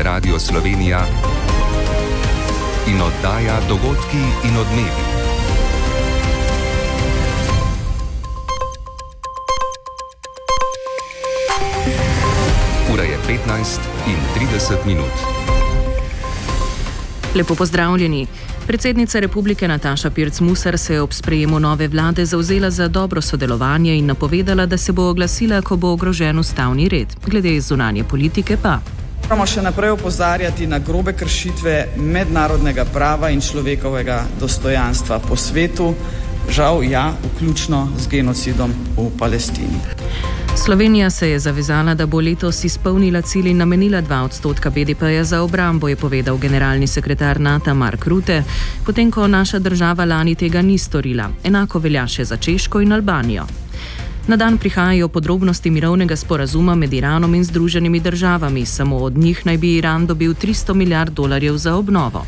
Radio Slovenija in oddaja Dogodki in odmevi. Ura je 15:30. Lepo pozdravljeni. Predsednica Republike Nataša Pirc Musar se je ob sprejemu nove vlade zavzela za dobro sodelovanje in napovedala, da se bo oglasila, ko bo ogrožen ustavni red. Glede zunanje politike pa. Moramo še naprej opozarjati na grobe kršitve mednarodnega prava in človekovega dostojanstva po svetu, žal vključno z genocidom v Palestini. Slovenija se je zavezala, da bo letos izpolnila cilj in namenila 2% BDP-ja za obrambo, je povedal generalni sekretar NATO Mark Rutte, potem ko naša država lani tega ni storila. Enako velja še za Češko in Albanijo. Na dan prihajajo podrobnosti mirovnega sporazuma med Iranom in Združenimi državami. Samo od njih naj bi Iran dobil $300 milijard za obnovo.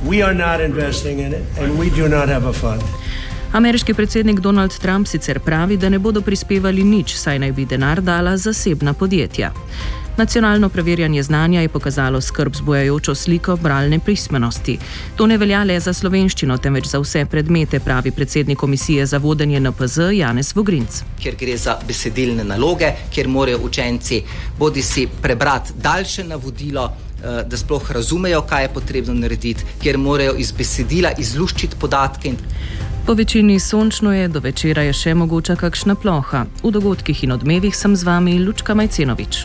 Ameriški predsednik Donald Trump sicer pravi, da ne bodo prispevali nič, saj naj bi denar dala zasebna podjetja. Nacionalno preverjanje znanja je pokazalo skrb zbujajočo sliko bralne pismenosti. To ne velja le za slovenščino, temveč za vse predmete, pravi predsednik Komisije za vodenje NPZ Janez Vogrinc. Kjer gre za besedilne naloge, kjer morajo učenci bodisi prebrati daljše navodilo, da sploh razumejo, kaj je potrebno narediti, kjer morajo iz besedila izluščiti podatke. Po večini sončno je, do večera je še mogoča kakšna ploha. V dogodkih in odmevih sem z vami Lučka Majcenovič.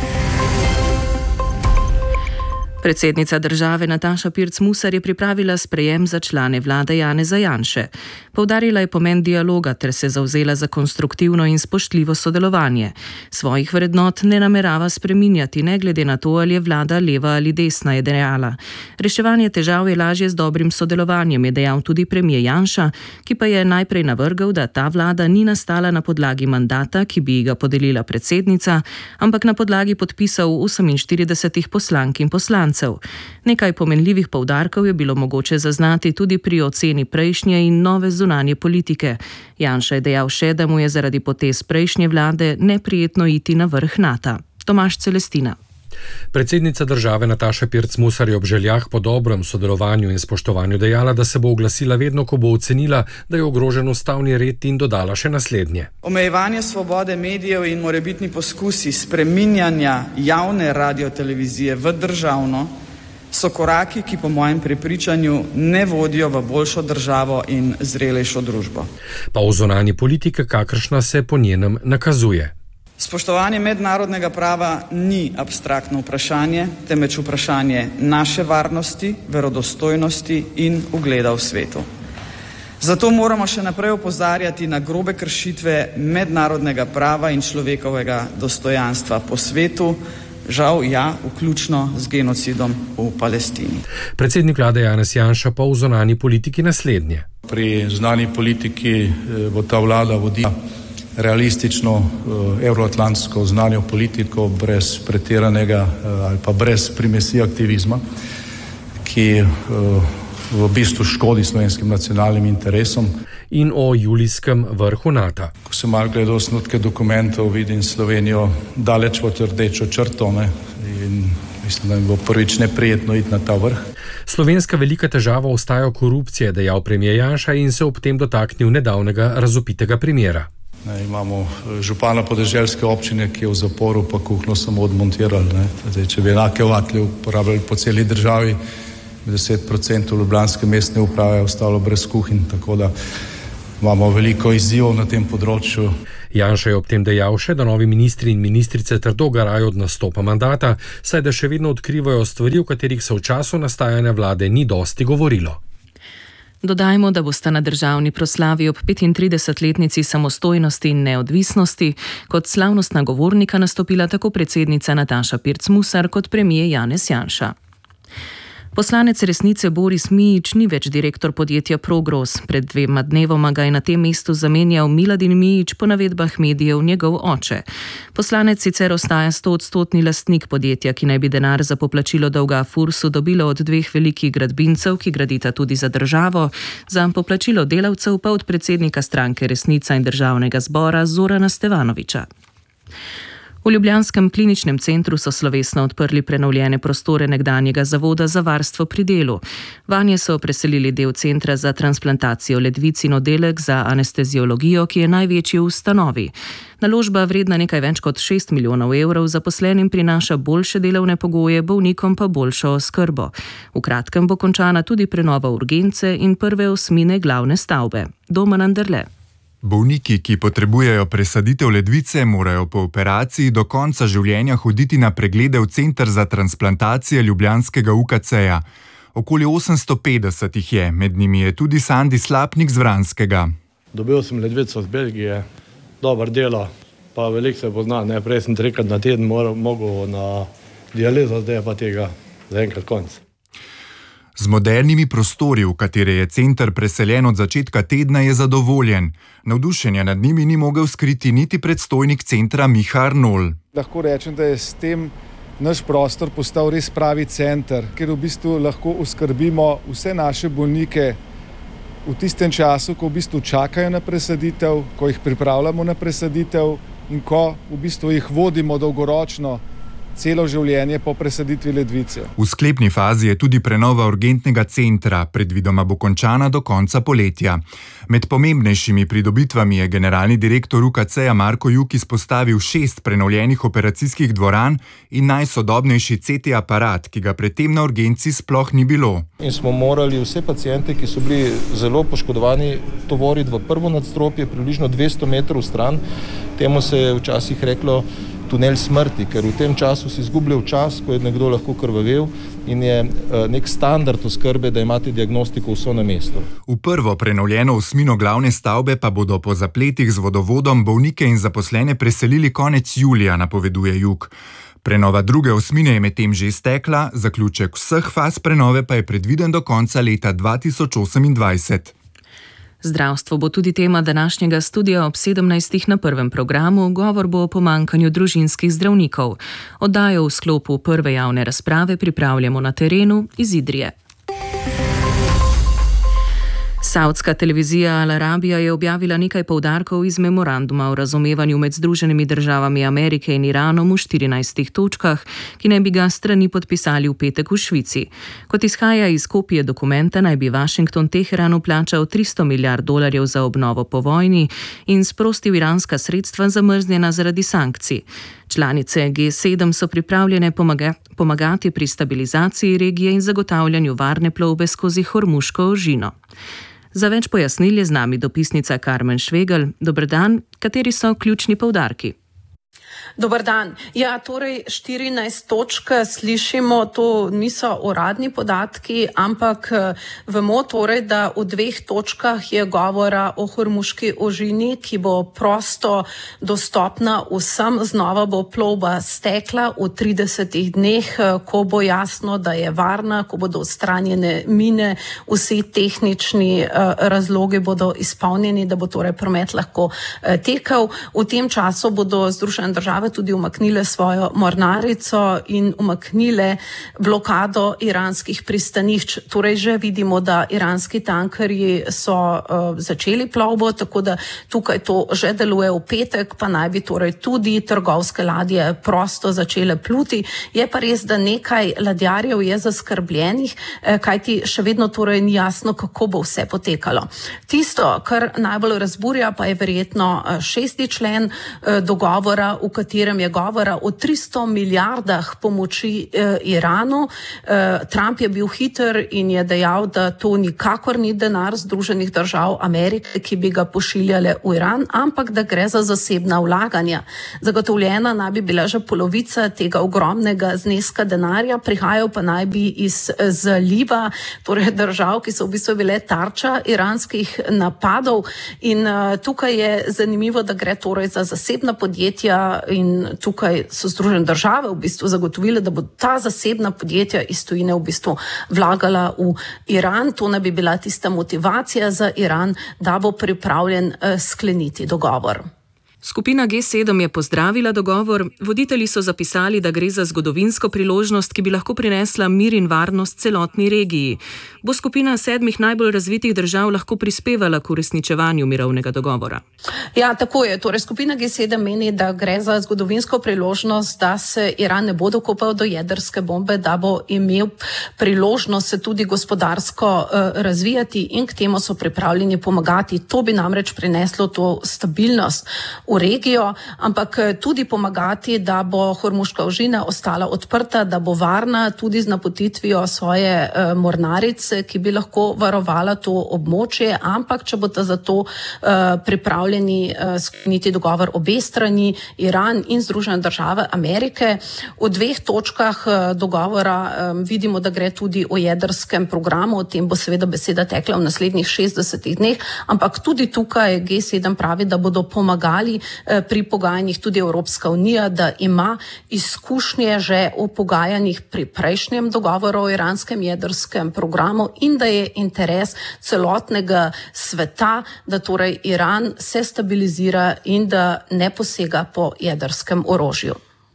Predsednica države Nataša Pirc Musar je pripravila sprejem za člane vlade Janeza Janše. Poudarila je pomen dialoga ter se zavzela za konstruktivno in spoštljivo sodelovanje. Svojih vrednot ne namerava spreminjati, ne glede na to, ali je vlada leva ali desna, je dejala. Reševanje težav je lažje z dobrim sodelovanjem, je dejal tudi premier Janša, ki pa je najprej navrgel, da ta vlada ni nastala na podlagi mandata, ki bi ga podelila predsednica, ampak na podlagi podpisov 48 poslank in poslancev. Nekaj pomenljivih poudarkov je bilo mogoče zaznati tudi pri oceni prejšnje in nove zunanje politike. Janša je dejal še, da mu je zaradi potez prejšnje vlade neprijetno iti na vrh NATO. Tomaž Celestina. Predsednica države Nataša Pirc Musar je ob željah po dobrem sodelovanju in spoštovanju dejala, da se bo oglasila vedno, ko bo ocenila, da je ogrožen ustavni red, in dodala še naslednje. Omejevanje svobode medijev in morebitni poskusi spreminjanja javne radiotelevizije v državno so koraki, ki po mojem prepričanju ne vodijo v boljšo državo in zrelejšo družbo. Pa v zunanji politiki, kakršna se po njenem nakazuje. Spoštovanje mednarodnega prava ni abstraktno vprašanje, temveč vprašanje naše varnosti, verodostojnosti in ugleda v svetu. Zato moramo še naprej opozarjati na grobe kršitve mednarodnega prava in človekovega dostojanstva po svetu, žal vključno z genocidom v Palestini. Predsednik vlade Janez Janša pa v zunanji politiki naslednje. Pri zunanji politiki bo ta vlada vodila realistično evroatlantsko zunanjo politiko brez pretiranega ali pa brez primesi aktivizma, ki v bistvu škodi slovenskim nacionalnim interesom. In o julijskem vrhu NATO. Ko sem malo gledal osnutke dokumentov, vidim Slovenijo daleč pod rdečo črto, in mislim, da mi bo prvič neprijetno iti na ta vrh. Slovenska velika težava ostaja korupcija, dejal premier Janša in se ob tem dotaknil nedavnega razvpitega primera. Imamo župana podeželske občine, ki je v zaporu, pa kuhno samo odmontirali. Če bi enake vatle uporabljali po celi državi, 10% ljubljanske mestne uprave je ostalo brez kuhinj, tako da imamo veliko izzivov na tem področju. Janša je ob tem dejal še, da novi ministri in ministrice trdo garajo od nastopa mandata, saj da še vedno odkrivajo stvari, o katerih se v času nastajanja vlade ni dosti govorilo. Dodajmo, da bosta na državni proslavi ob 35-letnici samostojnosti in neodvisnosti kot slavnostna govornika nastopila tako predsednica Nataša Pirc Musar kot premier Janez Janša. Poslanec Resnice Boris Mijić ni več direktor podjetja Progros. Pred 2 dnevoma ga je na tem mestu zamenjal Miladin Mijić, po navedbah medijev njegov oče. Poslanec sicer ostaja 100-odstotni lastnik podjetja, ki naj bi denar za poplačilo dolga Fursu dobilo od 2 velikih gradbincev, ki gradita tudi za državo, za poplačilo delavcev pa od predsednika stranke Resnica in državnega zbora Zorana Stevanovića. V ljubljanskem kliničnem centru so slovesno odprli prenovljene prostore nekdanjega zavoda za varstvo pri delu. Vanje so preselili del centra za transplantacijo ledvic in oddelek za anesteziologijo, ki je največji v ustanovi. Naložba vredna nekaj več kot 6 milijonov evrov zaposlenim prinaša boljše delovne pogoje, bolnikom pa boljšo oskrbo. V kratkem bo končana tudi prenova urgence in prve osmine glavne stavbe. Domen Anderle. Bolniki, ki potrebujejo presaditev ledvice, morajo po operaciji do konca življenja hoditi na preglede v Center za transplantacijo ljubljanskega UKC-ja. Okoli 850 jih je, med njimi je tudi Sandi Slapnik z Vranskega. Dobil sem ledvico z Belgije, dober delo, pa veliko se pozna. Prej sem 3-krat na teden mogel na dializo, zdaj je pa tega zaenkrat konc. Z modernimi prostori, v katere je center preseljen od začetka tedna, je zadovoljen. Navdušenja nad njimi ni mogel skriti niti predstojnik centra Miha Arnol. Lahko rečem, da je s tem naš prostor postal res pravi center, kjer v bistvu lahko oskrbimo vse naše bolnike v tistem času, ko v bistvu čakajo na presaditev, ko jih pripravljamo na presaditev in ko v bistvu jih vodimo dolgoročno celo življenje po presaditvi ledvice. V sklepni fazi je tudi prenova urgentnega centra, predvidoma bo končana do konca poletja. Med pomembnejšimi pridobitvami je generalni direktor UKC-ja Marko Juk izpostavil 6 prenovljenih operacijskih dvoran in najsodobnejši CT aparat, ki ga predtem na urgenci sploh ni bilo. In smo morali vse paciente, ki so bili zelo poškodovani, tovoriti v prvo nadstropje, približno 200 metrov stran. Temu se je včasih reklo tunel smrti, ker v tem času si izgubljal čas, ko je nekdo lahko krvavel in je nek standard oskrbe, da imate diagnostiko vso na mestu. V prvo prenovljeno osmino glavne stavbe pa bodo po zapletih z vodovodom bolnike in zaposlene preselili konec julija, napoveduje Juk. Prenova druge osmine je medtem že iztekla, zaključek vseh faz prenove pa je predviden do konca leta 2028. Zdravstvo bo tudi tema današnjega studija ob 17. na prvem programu. Govor bo o pomanjkanju družinskih zdravnikov. Oddajo v sklopu prve javne razprave pripravljamo na terenu iz Idrije. Saudska televizija Al Arabija je objavila nekaj poudarkov iz memoranduma o razumevanju med Združenimi državami Amerike in Iranom v 14 točkah, ki naj bi ga strani podpisali v petek v Švici. Kot izhaja iz kopije dokumenta, naj bi Washington Teheranu plačal $300 milijard za obnovo po vojni in sprostil iranska sredstva zamrznjena zaradi sankcij. Članice G7 so pripravljene pomagati pri stabilizaciji regije in zagotavljanju varne plovbe skozi Hormuško ožino. Za več pojasnil je z nami dopisnica Karmen Švegel. Dober dan, kateri so ključni poudarki? Dobar dan. Ja, torej 14 točk slišimo, to niso uradni podatki, ampak vemo torej, da v 2 točkah je govora o Hormuški ožini, ki bo prosto dostopna vsem. Znova bo plovba stekla v 30 dneh, ko bo jasno, da je varna, ko bodo odstranjene mine, vsi tehnični razlogi bodo izpolnjeni, da bo torej promet lahko tekel. V tem času bodo Združene države tudi umaknile svojo mornarico in umaknile blokado iranskih pristanišč. Torej že vidimo, da iranski tankerji so začeli plovbo, tako da tukaj to že deluje. V petek pa naj bi torej tudi trgovske ladje prosto začele pluti. Je pa res, da nekaj ladjarjev je zaskrbljenih, kajti še vedno torej ni jasno, kako bo vse potekalo. Tisto, kar najbolj razburja, pa je verjetno 6. člen dogovora, v katerem je govora o 300 milijardah pomoči Iranu. Trump je bil hiter in je dejal, da to nikakor ni denar Združenih držav Amerike, ki bi ga pošiljale v Iran, ampak da gre za zasebna vlaganja. Zagotovljena naj bi bila že polovica tega ogromnega zneska denarja, prihajal pa naj bi iz zaliva, torej držav, ki so v bistvu bile tarča iranskih napadov. In tukaj je zanimivo, da gre torej za zasebna podjetja in tukaj so Združene države v bistvu zagotovile, da bo ta zasebna podjetja iz tujine v bistvu vlagala v Iran. To naj bi bila tista motivacija za Iran, da bo pripravljen skleniti dogovor. Skupina G7 je pozdravila dogovor, voditelji so zapisali, da gre za zgodovinsko priložnost, ki bi lahko prinesla mir in varnost celotni regiji. Bo skupina 7 najbolj razvitih držav lahko prispevala k uresničevanju mirovnega dogovora? Ja, tako je. Torej, skupina G7 meni, da gre za zgodovinsko priložnost, da se Iran ne bo dokopal do jedrske bombe, da bo imel priložnost se tudi gospodarsko razvijati in k temu so pripravljeni pomagati. To bi namreč prineslo to stabilnost v regijo, ampak tudi pomagati, da bo Hormuška ožina ostala odprta, da bo varna tudi z napotitvijo svoje mornarice, ki bi lahko varovala to območje, ampak če bodo za to pripravljeni skleniti dogovor obe strani, Iran in Združene države Amerike. V 2 točkah dogovora vidimo, da gre tudi o jedrskem programu, o tem bo seveda beseda tekla v naslednjih 60 dneh, ampak tudi tukaj G7 pravi, da bodo pomagali pri pogajanjih tudi Evropska unija, da ima izkušnje že v pogajanjih pri prejšnjem dogovoru o iranskem jedrskem programu in da je interes celotnega sveta, da torej Iran se stabilizira in da ne posega po jedrskem orožju.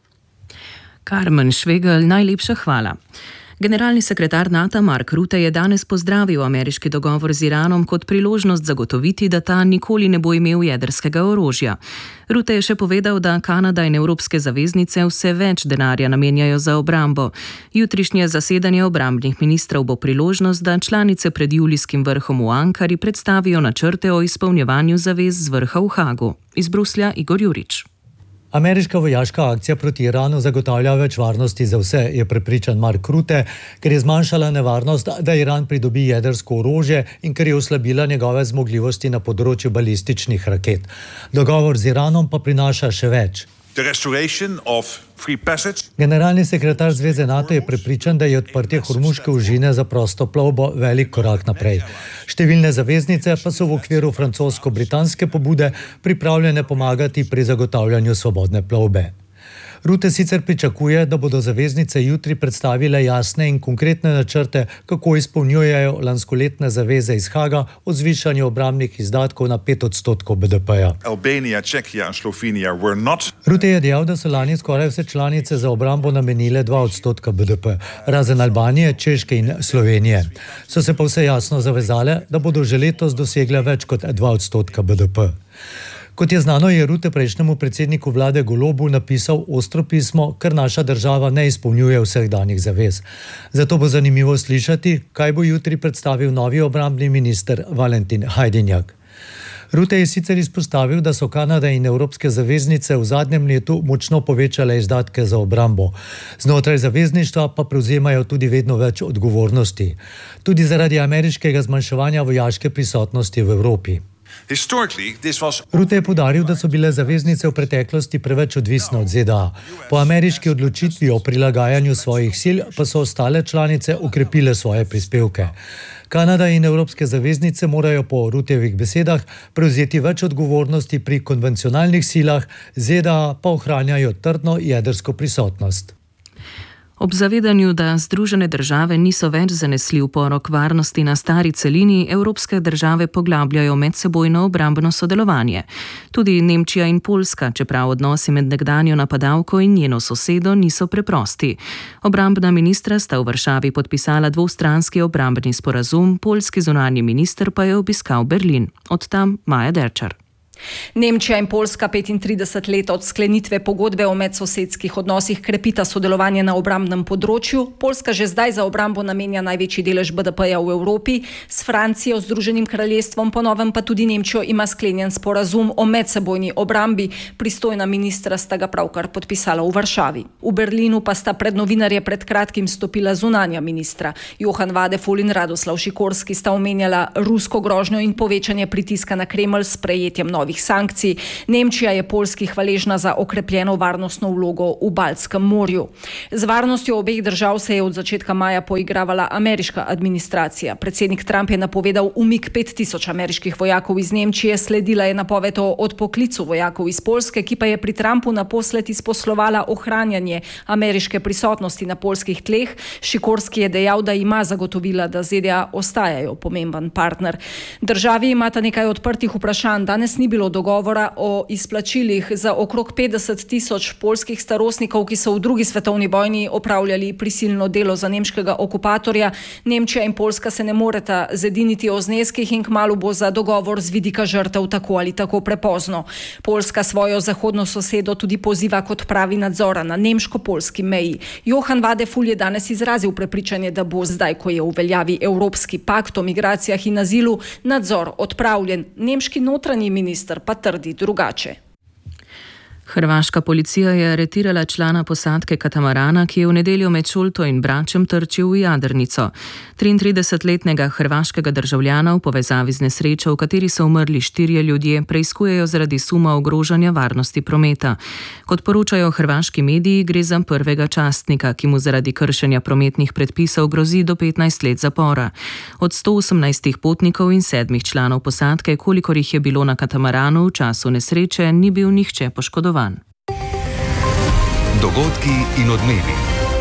Karmen Švegelj, najlepša hvala. Generalni sekretar NATO Mark Rutte je danes pozdravil ameriški dogovor z Iranom kot priložnost zagotoviti, da ta nikoli ne bo imel jedrskega orožja. Rutte je še povedal, da Kanada in evropske zaveznice vse več denarja namenjajo za obrambo. Jutrišnje zasedanje obrambnih ministrov bo priložnost, da članice pred julijskim vrhom v Ankari predstavijo načrte o izpolnjevanju zavez z vrha v Hagu. Iz Bruslja Igor Jurič. Ameriška vojaška akcija proti Iranu zagotavlja več varnosti za vse, je prepričan Mark Rutte, ker je zmanjšala nevarnost, da Iran pridobi jedrsko orožje in ker je oslabila njegove zmogljivosti na področju balističnih raket. Dogovor z Iranom pa prinaša še več. Generalni sekretar Zveze NATO je prepričan, da je odprtje Hormuške ožine za prosto plovbo velik korak naprej. Številne zaveznice pa so v okviru francosko-britanske pobude pripravljene pomagati pri zagotavljanju svobodne plovbe. Rutte sicer pričakuje, da bodo zaveznice jutri predstavile jasne in konkretne načrte, kako izpolnjujejo lanskoletne zaveze iz Haga o zvišanju obrambnih izdatkov na 5% BDP-ja. Rutte je dejal, da so lani skoraj vse članice za obrambo namenile 2% BDP, razen Albanije, Češke in Slovenije. So se pa vse jasno zavezale, da bodo že letos dosegle več kot 2% BDP. Kot je znano, je Rutte prejšnjemu predsedniku vlade Golobu napisal ostro pismo, ker naša država ne izpolnjuje vseh danih zavez. Zato bo zanimivo slišati, kaj bo jutri predstavil novi obrambni minister Valentin Hajdinjak. Rutte je sicer izpostavil, da so Kanada in evropske zaveznice v zadnjem letu močno povečale izdatke za obrambo. Znotraj zavezništva pa prevzemajo tudi vedno več odgovornosti. Tudi zaradi ameriškega zmanjševanja vojaške prisotnosti v Evropi. Rutte je poudaril, da so bile zaveznice v preteklosti preveč odvisne od ZDA. Po ameriški odločitvi o prilagajanju svojih sil pa so ostale članice okrepile svoje prispevke. Kanada in evropske zaveznice morajo po Ruttevih besedah prevzeti več odgovornosti pri konvencionalnih silah, ZDA pa ohranjajo trdno jedrsko prisotnost. Ob zavedanju, da Združene države niso več zanesljiv porok varnosti na stari celini, evropske države poglabljajo medsebojno obrambno sodelovanje. Tudi Nemčija in Poljska, čeprav odnosi med nekdanjo napadalko in njeno sosedo niso preprosti. Obrambna ministra sta v Varšavi podpisala dvostranski obrambni sporazum, poljski zunanji minister pa je obiskal Berlin. Od tam Maja Derčar. Nemčija in Poljska 35 let od sklenitve pogodbe o medsosedskih odnosih krepita sodelovanje na obrambnem področju. Poljska že zdaj za obrambo namenja največji delež BDP-ja v Evropi, s Francijo, Združenim kraljestvom, po novem pa tudi Nemčijo ima sklenjen sporazum o medsebojni obrambi. Pristojna ministra sta ga pravkar podpisala v Varšavi. V Berlinu pa sta pred novinarje pred kratkim stopila zunanja ministra. Johan Vadefol in Radoslav Šikorski sta omenjala rusko grožnjo in povečanje pritiska na Kremelj s sprejetjem novih sankcij. Nemčija je Poljski hvaležna za okrepljeno varnostno vlogo v Baltskem morju. Z varnostjo obeh držav se je od začetka maja poigravala ameriška administracija. Predsednik Trump je napovedal umik 5000 ameriških vojakov iz Nemčije, sledila je napoved o odpoklicu vojakov iz Poljske, ki pa je pri Trumpu naposled izposlovala ohranjanje ameriške prisotnosti na poljskih tleh. Šikorski je dejal, da ima zagotovila, da ZDA ostajajo pomemben partner. Državi imata nekaj odprtih vprašanj. Danes ni bilo dogovora o izplačilih za okrog 50 000 poljskih starostnikov, ki so v drugi svetovni vojni opravljali prisilno delo za nemškega okupatorja. Nemčija in Poljska se ne moreta zediniti o zneskih in kmalu bo za dogovor z vidika žrtev tako ali tako prepozno. Poljska svojo zahodno sosedo tudi poziva kot pravi nadzora na nemško-poljski meji. Johan Vadeful je danes izrazil prepričanje, da bo zdaj, ko je v veljavi Evropski pakt o migracijah in azilu, nadzor odpravljen. Nemški notranji minister pa trdi drugače. Hrvaška policija je aretirala člana posadke katamarana, ki je v nedeljo med Šolto in Bračem trčil v jadrnico. 33-letnega hrvaškega državljana v povezavi z nesrečo, v kateri so umrli 4 ljudje, preiskujejo zaradi suma ogrožanja varnosti prometa. Kot poročajo hrvaški mediji, gre za prvega častnika, ki mu zaradi kršenja prometnih predpisov grozi do 15 let zapora. Od 118 potnikov in 7 članov posadke, kolikor jih je bilo na katamaranu v času nesreče, ni bil nihče poškodovan. Dogodki in odmevi.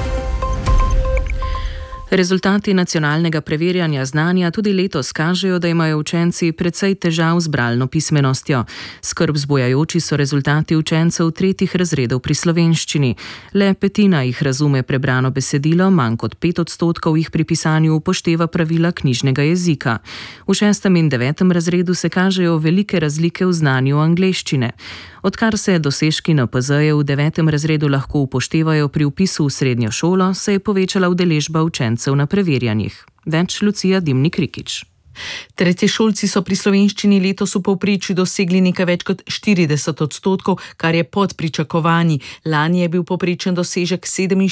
Rezultati nacionalnega preverjanja znanja tudi letos kažejo, da imajo učenci precej težav z bralno pismenostjo. Skrb vzbujajoči so rezultati učencev 3. razredov pri slovenščini. Le petina jih razume prebrano besedilo, manj kot 5% jih pri pisanju upošteva pravila knjižnega jezika. V 6. in 9. razredu se kažejo velike razlike v znanju angleščine. Odkar se dosežki NPZ-je v 9. razredu lahko upoštevajo pri vpisu v srednjo šolo, se je povečala udeležba učencev na preverjanjih. Več Lucija Dimnik Rikič. Tretješolci so pri slovenščini letos v povprečju dosegli nekaj več kot 40%, kar je pod pričakovanji. Lani je bil povprečen dosežek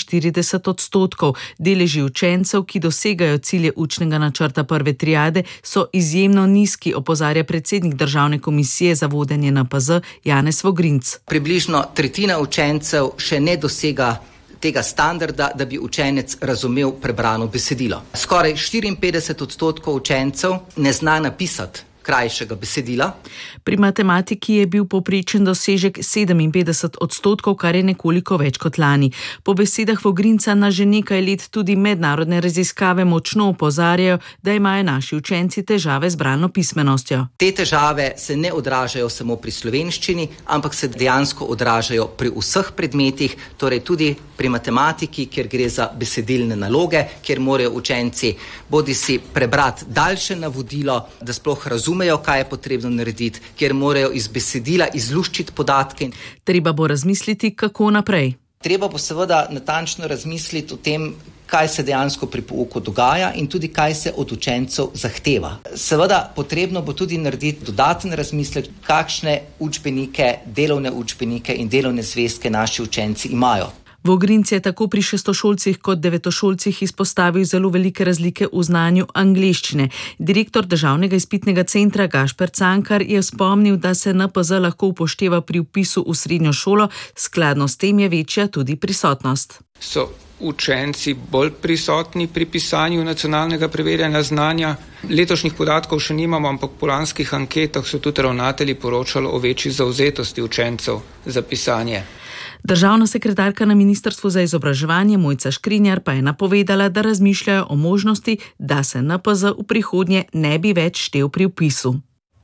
47%. Deleži učencev, ki dosegajo cilje učnega načrta prve triade, so izjemno nizki, opozarja predsednik Državne komisije za vodenje NPZ Janez Vogrinc. Približno tretjina učencev še ne dosega tega standarda, da bi učenec razumel prebrano besedilo. Skoraj 54% učencev ne zna napisati krajšega besedila. Pri matematiki je bil povprečen dosežek 57%, kar je nekoliko več kot lani. Po besedah Vogrinca na že nekaj let tudi mednarodne raziskave močno opozarjajo, da imajo naši učenci težave z bralno pismenostjo. Te težave se ne odražajo samo pri slovenščini, ampak se dejansko odražajo pri vseh predmetih, torej tudi pri matematiki, kjer gre za besedilne naloge, kjer morajo učenci bodisi prebrati daljše navodilo, da sploh razumejo, kaj je potrebno narediti, kjer morajo iz besedila izluščiti podatke. Treba bo razmisliti, kako naprej. Treba bo seveda natančno razmisliti o tem, kaj se dejansko pri pouku dogaja in tudi kaj se od učencev zahteva. Seveda potrebno bo tudi narediti dodaten razmislek, kakšne učbenike, delovne učbenike in delovne zvezke naši učenci imajo. Vogrinc je tako pri šestošolcih kot devetošolcih izpostavil zelo velike razlike v znanju angleščine. Direktor Državnega izpitnega centra Gašper Cankar je spomnil, da se NPZ lahko upošteva pri vpisu v srednjo šolo, skladno s tem je večja tudi prisotnost. So učenci bolj prisotni pri pisanju nacionalnega preverjanja znanja? Letošnjih podatkov še nimamo, ampak po lanskih anketah so tudi ravnatelji poročali o večji zavzetosti učencev za pisanje. Državna sekretarka na Ministrstvu za izobraževanje Mojca Škrinjar pa je napovedala, da razmišljajo o možnosti, da se NPZ v prihodnje ne bi več štel pri vpisu.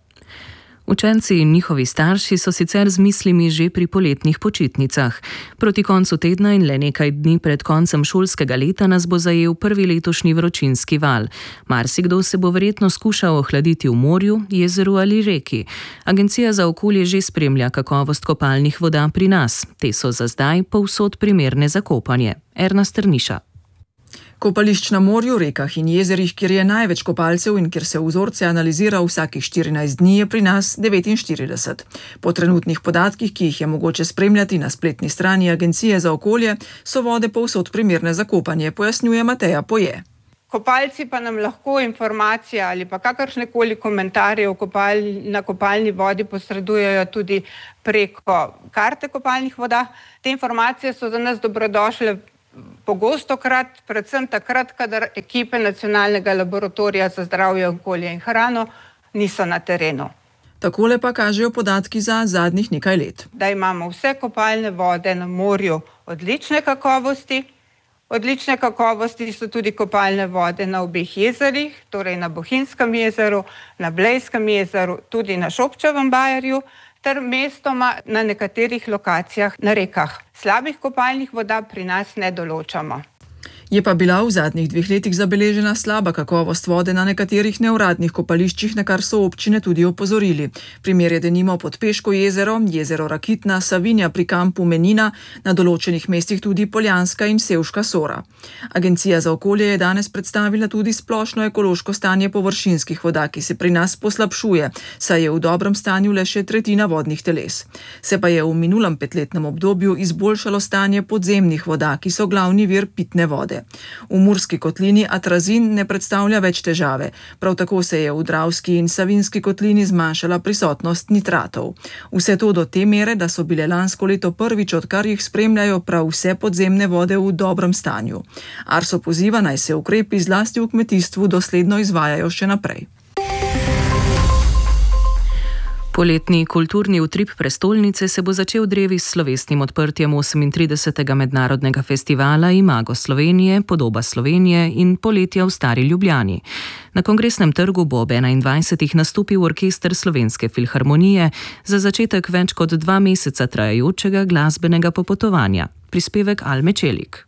Učenci in njihovi starši so sicer z mislimi že pri poletnih počitnicah. Proti koncu tedna in le nekaj dni pred koncem šolskega leta nas bo zajel prvi letošnji vročinski val. Marsikdo se bo verjetno skušal ohladiti v morju, jezeru ali reki. Agencija za okolje že spremlja kakovost kopalnih voda pri nas. Te so za zdaj povsod primerne za kopanje. Erna Strniša. Kopališč na morju, rekah in jezerih, kjer je največ kopalcev in kjer se vzorce analizira vsakih 14 dni, je pri nas 49. Po trenutnih podatkih, ki jih je mogoče spremljati na spletni strani Agencije za okolje, so vode povsod primerne za kopanje, pojasnjuje Mateja Poje. Kopalci pa nam lahko informacije ali pa kakršnekoli komentarje na kopalni vodi posredujejo tudi preko karte kopalnih voda. Te informacije so za nas dobrodošle pogostokrat, predvsem takrat, kadar ekipe Nacionalnega laboratorija za zdravje, okolje in hrano niso na terenu. Takole pa kažejo podatki za zadnjih nekaj let. Da imamo vse kopalne vode na morju odlične kakovosti, Odlične kakovosti so tudi kopalne vode na obeh jezerih, torej na Bohinjskem jezeru, na Blejskem jezeru, tudi na Šobčevem bajerju, ter mestoma na nekaterih lokacijah na rekah. Slabih kopalnih voda pri nas ne določamo. Je pa bila v zadnjih 2 letih zabeležena slaba kakovost vode na nekaterih neuradnih kopališčih, na kar so občine tudi opozorili. Primer je denimo Podpeško jezero, jezero Rakitna, Savinja pri kampu Menina, na določenih mestih tudi Poljanska in Sevška Sora. Agencija za okolje je danes predstavila tudi splošno ekološko stanje površinskih voda, ki se pri nas poslabšuje, saj je v dobrem stanju le še tretjina vodnih teles. Se pa je v minulem 5-letnem obdobju izboljšalo stanje podzemnih voda, ki so glavni vir pitne vode. V Murski kotlini atrazin ne predstavlja več težave. Prav tako se je v Dravski in Savinjski kotlini zmanjšala prisotnost nitratov. Vse to do te mere, da so bile lansko leto prvič, odkar jih spremljajo prav vse podzemne vode v dobrem stanju. Arso poziva, naj se ukrepi zlasti v kmetijstvu dosledno izvajajo še naprej. Poletni kulturni utrip prestolnice se bo začel drevi s slovesnim odprtjem 38. mednarodnega festivala Imago Slovenije, Podoba Slovenije in Poletja v Stari Ljubljani. Na Kongresnem trgu bo ob 21. nastopil orkester Slovenske filharmonije za začetek več kot 2 meseca trajajočega glasbenega popotovanja. Prispevek Alme Čelik.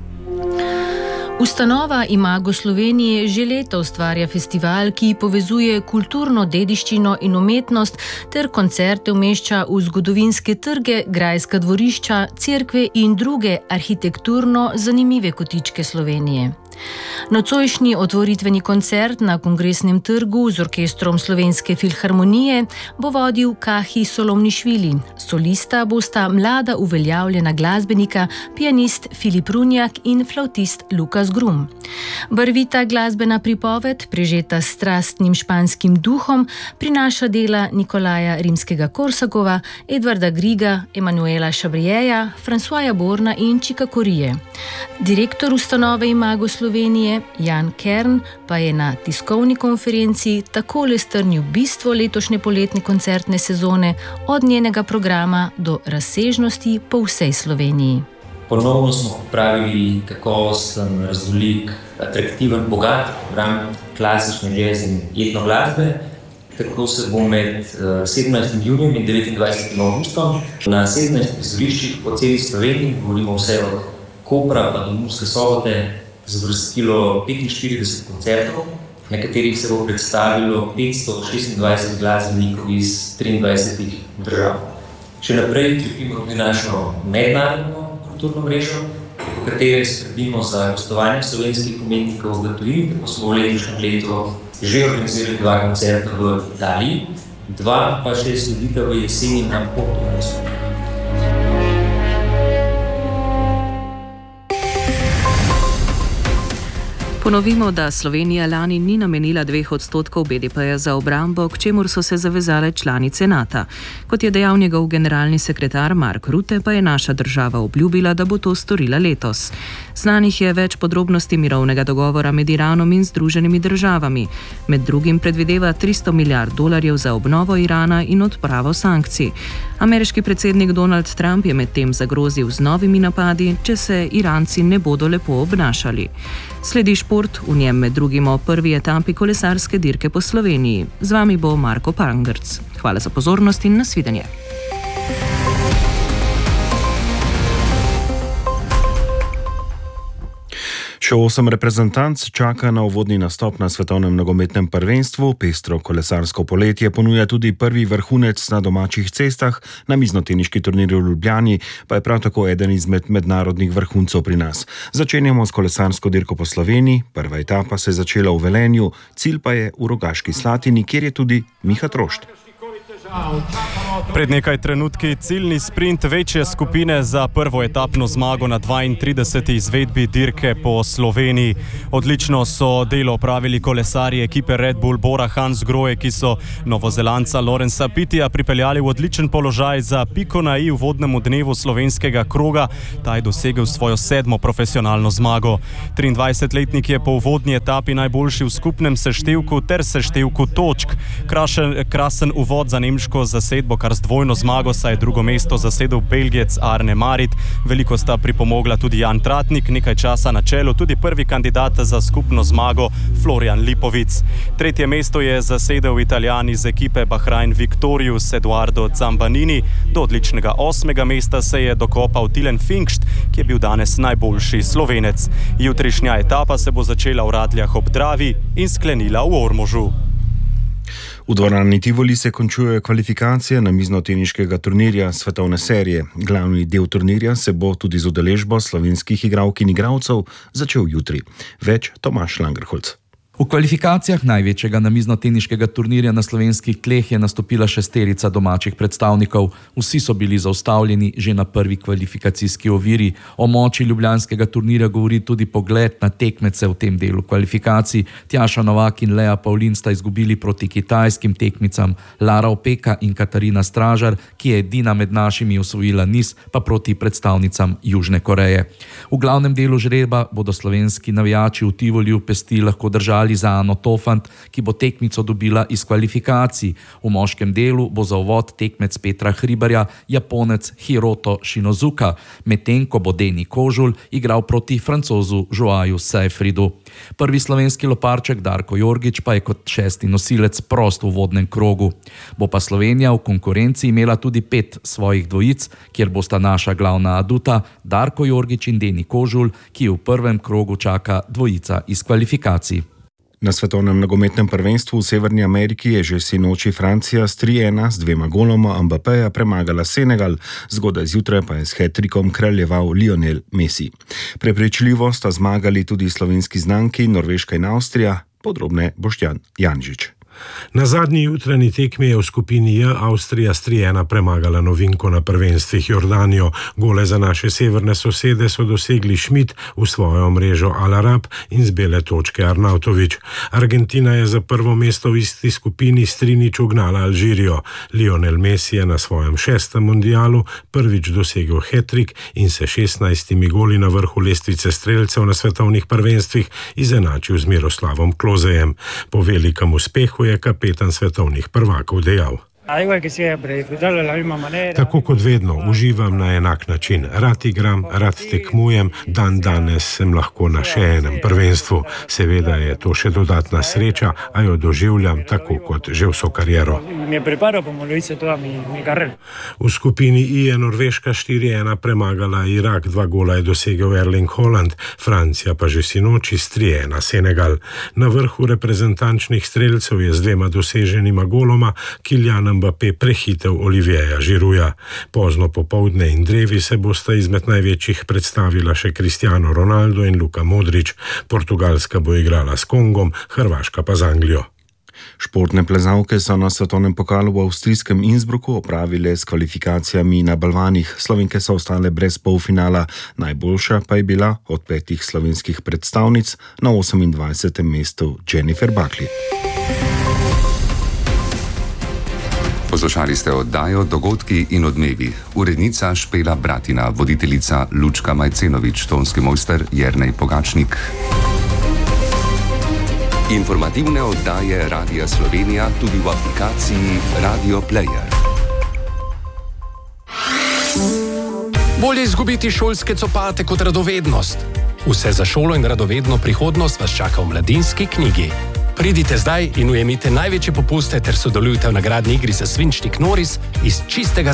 Ustanova Imago Slovenije že leta ustvarja festival, ki povezuje kulturno dediščino in umetnost ter koncerte umešča v zgodovinske trge, grajska dvorišča, cerkve in druge arhitekturno zanimive kotičke Slovenije. Nocojšnji otvoritveni koncert na Kongresnem trgu z orkestrom Slovenske filharmonije bo vodil Kahi Solomnišvili. Solista bosta mlada uveljavljena glasbenika, pianist Filip Runjak in flavtist Lukas Grum. Barvita glasbena pripoved, prežeta s strastnim španskim duhom, prinaša dela Nikolaja Rimskega-Korsakova, Edvarda Griga, Emanuela Šabrijeja, Francoisa Borna in Čika Korije. Direktor ustanove Imago Slovenije Jan Kern pa je na tiskovni konferenci takole strnil bistvo letošnje poletne koncertne sezone, od njenega programa do razsežnosti po vsej Sloveniji. Ponovno smo pripravili kakovosten, raznolik, atraktiven, bogat program klasične jazz in etno glasbe. Tako se bo med 17. junijem in 29. avgustom na 17 prizoriščih po celi Sloveniji, govorimo vse od Kopra pa do Murske Sobote, zvrstilo 45 koncertov, na katerih se bo predstavilo 526 glasbenikov iz 23 držav. Še naprej krepimo tudi našo mednarodno kulturno mrežo, po kateri skrbimo za gostovanje slovenskih umetnikov v tujini, tako smo v letošnjem letu že organizirali 2 koncerta v Italiji, 2 pa še sledita v jeseni na Portugalsku. Ponovimo, da Slovenija lani ni namenila 2% BDP-ja za obrambo, k čemur so se zavezale članice NATO. Kot je dejal njegov generalni sekretar Mark Rutte, pa je naša država obljubila, da bo to storila letos. Znanih je več podrobnosti mirovnega dogovora med Iranom in Združenimi državami. Med drugim predvideva $300 milijard za obnovo Irana in odpravo sankcij. Ameriški predsednik Donald Trump je medtem zagrozil z novimi napadi, če se Iranci ne bodo lepo obnašali. Sledi šport, v njem med drugim o prvi etapi kolesarske dirke po Sloveniji. Z vami bo Marko Pangrc. Hvala za pozornost in nasvidenje. Še 8 reprezentanc čaka na uvodni nastop na svetovnem nogometnem prvenstvu. Pestro kolesarsko poletje ponuja tudi prvi vrhunec na domačih cestah, namiznoteniški turnir v Ljubljani pa je prav tako eden izmed mednarodnih vrhuncev pri nas. Začenjamo s kolesarsko dirko po Sloveniji. Prva etapa se je začela v Velenju, cilj pa je v Rogaški Slatini, kjer je tudi Miha Trošt. Pred nekaj trenutki ciljni sprint večje skupine za prvo etapno zmago na 32. izvedbi dirke po Sloveniji. Odlično so delo opravili kolesarji ekipe Red Bull Bora Hansgrohe, ki so Novozelanca Lorenza Pittija pripeljali v odličen položaj za piko na i v vodnemu dnevu slovenskega kroga. Ta je dosegel svojo 7. profesionalno zmago. 23-letnik je po uvodni etapi najboljši v skupnem seštevku ter seštevku točk. Krasen uvod za nemški nemško zasedbo kar z dvojno zmago, saj je drugo mesto zasedel Belgijec Arne Marit. Veliko sta pripomogla tudi Jan Tratnik, nekaj časa na čelu, tudi prvi kandidat za skupno zmago Florian Lipovic. Tretje mesto je zasedel Italijan iz ekipe Bahrain Victorious Eduardo Zambanini. Do odličnega 8. mesta se je dokopal Tilen Finkst, ki je bil danes najboljši Slovenec. Jutrišnja etapa se bo začela v Radljah ob Dravi in sklenila v Ormožu. V dvorani Tivoli se končujejo kvalifikacije namiznoteniškega turnirja svetovne serije. Glavni del turnirja se bo tudi z udeležbo slovenskih igralk in igralcev začel jutri. Več Tomaž Langerholz. V kvalifikacijah največjega namiznoteniškega turnirja na slovenskih tleh je nastopila 6 domačih predstavnikov. Vsi so bili zaustavljeni že na prvi kvalifikacijski oviri. O moči ljubljanskega turnirja govori tudi pogled na tekmece v tem delu kvalifikacij. Tjaša Novak in Lea Pavlin sta izgubili proti kitajskim tekmicam, Lara Opeka in Katarina Stražar, ki je edina med našimi osvojila niz, pa proti predstavnicam Južne Koreje. V glavnem delu žreba bodo slovenski navijači v Tivoliju pesti lahko držali za Ano Tofant, ki bo tekmico dobila iz kvalifikacij. V moškem delu bo za uvod tekmec Petra Hribarja Japonec Hiroto Shinozuka, medtem ko bo Deni Kožul igral proti Francozu Joaju Seyfridu. Prvi slovenski loparček Darko Jorgič pa je kot 6. nosilec prost v uvodnem krogu. Bo pa Slovenija v konkurenci imela tudi 5 svojih dvojic, kjer bosta naša glavna aduta Darko Jorgič in Deni Kožul, ki v prvem krogu čaka dvojica iz kvalifikacij. Na svetovnem nogometnem prvenstvu v Severni Ameriki je že sinoči Francija s 3-1 z 2 goloma Mbappéja premagala Senegal, zgodaj zjutraj pa je s hat-trickom kraljeval Lionel Messi. Prepričljivo sta zmagali tudi slovenski znanki Norveška in Avstrija, podrobne Boštjan Janžič. Na zadnji jutranji tekmi je v skupini J Avstrija s 3-1 premagala novinko na prvenstvih Jordanijo. Gole za naše severne sosede so dosegli Schmidt v svojo mrežo Al-Arab in z bele točke Arnautović. Argentina je za prvo mesto v isti skupini s 3-0 ugnala Alžirijo. Lionel Messi je na svojem 6. mundialu prvič dosegel hat-trick in se 16 goli na vrhu lestvice strelcev na svetovnih prvenstvih izenačil z Miroslavom Klozejem. Po velikem uspehu je kapetan svetovnih prvakov dejal: Tako kot vedno, uživam na enak način. Rad igram, rad tekmujem, danes sem lahko na še enem prvenstvu. Seveda je to še dodatna sreča, a jo doživljam tako kot že vso kariero. V skupini I je Norveška 4-1 premagala Irak, 2 gola je dosegel Erling Haaland, Francija pa že sinoči s 3-1 Senegal. Na vrhu reprezentančnih strelcev je z 2 doseženima goloma Kylian Mbappé prehitev Olivieja Girouda. Pozno popoldne in drevi se bosta izmed največjih predstavila še Cristiano Ronaldo in Luka Modrić. Portugalska bo igrala s Kongom, Hrvaška pa z Anglijo. Športne plezalke so na svetovnem pokalu v avstrijskem Innsbrucku opravile s kvalifikacijami na balvanih. Slovenke so ostale brez polfinala, najboljša pa je bila od 5 slovenskih predstavnic na 28. mestu Jennifer Buckley. Poslušali ste oddajo Dogodki in odmevi. Urednica Špela Bratina, voditeljica Lučka Majcenović, tonski mojster Jernej Pogačnik. Informativne oddaje Radia Slovenija tudi v aplikaciji Radio Player. Bolje izgubiti šolske copate kot radovednost. Vse za šolo in radovedno prihodnost vas čaka v Mladinski knjigi. Pridite zdaj in ujemite največje popuste ter sodelujte v nagradni igri za svinčnik Noris iz čistega